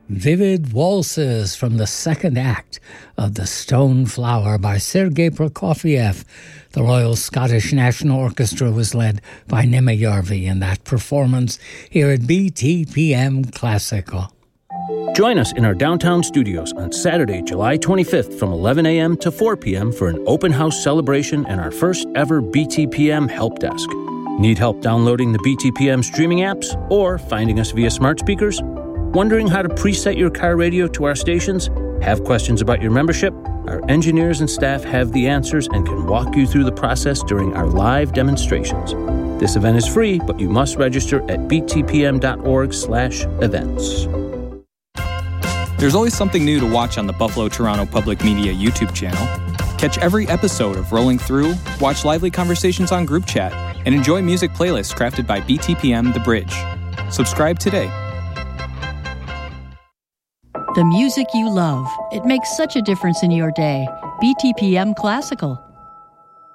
Vivid waltzes from the second act of The Stone Flower by Sergei Prokofiev. The Royal Scottish National Orchestra was led by Nima Yarvi in that performance here at BTPM Classical. Join us in our downtown studios on Saturday, July 25th from 11 a.m. to 4 p.m. for an open house celebration and our first ever BTPM Help Desk. Need help downloading the BTPM streaming apps or finding us via smart speakers? Wondering how to preset your car radio to our stations? Have questions about your membership? Our engineers and staff have the answers and can walk you through the process during our live demonstrations. This event is free, but you must register at btpm.org/events. There's always something new to watch on the Buffalo Toronto Public Media YouTube channel. Catch every episode of Rolling Through, watch lively conversations on group chat, and enjoy music playlists crafted by BTPM The Bridge. Subscribe today. The music you love. It makes such a difference in your day. BTPM Classical.